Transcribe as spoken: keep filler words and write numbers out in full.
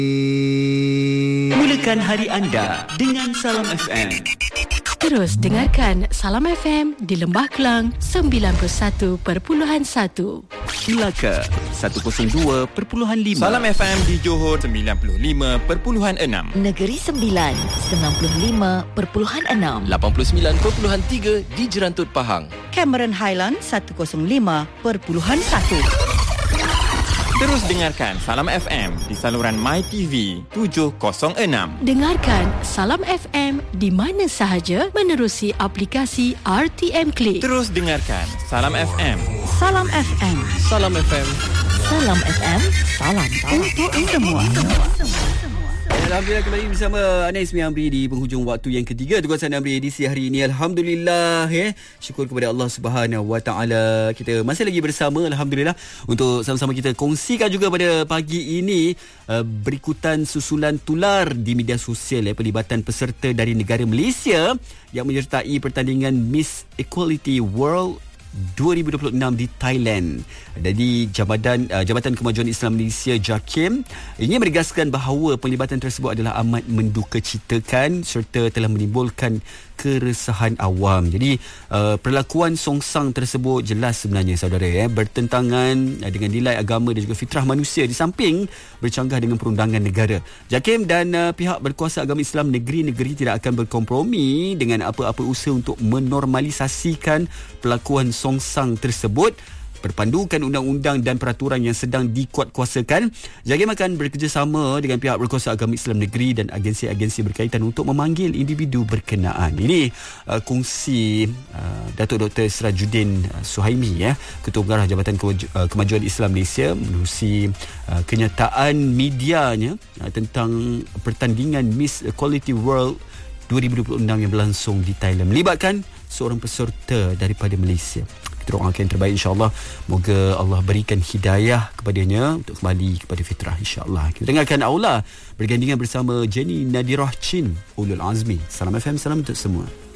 Mulakan hari anda dengan Salam F M. Terus dengarkan Salam F M di Lembah Kelang sembilan puluh satu perpuluhan satu. Melaka seratus dua perpuluhan lima. Salam F M di Johor sembilan puluh lima perpuluhan enam. Negeri Sembilan sembilan puluh lima perpuluhan enam. lapan puluh sembilan perpuluhan tiga di Jerantut Pahang. Cameron Highland seratus lima perpuluhan satu. Terus dengarkan Salam F M di saluran MyTV tujuh kosong enam. Dengarkan Salam F M di mana sahaja menerusi aplikasi R T M Click. Terus dengarkan Salam F M. Salam F M. Salam F M. Salam F M. Salam Untuk semua. Alhamdulillah kembali bersama Anis Miamri di penghujung waktu yang ketiga Tugasan Amri edisi hari ini. Alhamdulillah eh. Syukur kepada Allah Subhanahu Wa Taala. Kita masih lagi bersama alhamdulillah untuk sama-sama kita kongsikan juga pada pagi ini uh, berikutan susulan tular di media sosial eh, pelibatan peserta dari negara Malaysia yang menyertai pertandingan Miss Equality World dua ribu dua puluh enam di Thailand. Jadi Jabatan uh, Jabatan Kemajuan Islam Malaysia JAKIM ingin menegaskan bahawa pelibatan tersebut adalah amat mendukacitakan serta telah menimbulkan keresahan awam. Jadi uh, perlakuan songsang tersebut jelas sebenarnya saudara eh, bertentangan uh, dengan nilai agama dan juga fitrah manusia di samping bercanggah dengan perundangan negara. JAKIM dan uh, pihak berkuasa agama Islam negeri-negeri tidak akan berkompromi dengan apa-apa usaha untuk menormalisasikan perlakuan songsang tersebut. Berpandukan undang-undang dan peraturan yang sedang dikuatkuasakan, JAKIM akan bekerjasama dengan pihak berkuasa agama Islam negeri dan agensi-agensi berkaitan untuk memanggil individu berkenaan. Ini uh, kongsi uh, Datuk Doktor Sirajuddin uh, Suhaimi ya, Ketua Pengarah Jabatan Kemaju- uh, Kemajuan Islam Malaysia menerusi uh, kenyataan medianya uh, tentang pertandingan Miss Equality World dua ribu dua puluh enam yang berlangsung di Thailand melibatkan seorang peserta daripada Malaysia. Kita doakan yang terbaik insya-Allah. Moga Allah berikan hidayah kepadanya untuk kembali kepada fitrah insya-Allah. Kita dengarkan Aula bergandingan bersama Jenny Nadirah Chin Ulul Azmi. Salam F M, salam untuk semua.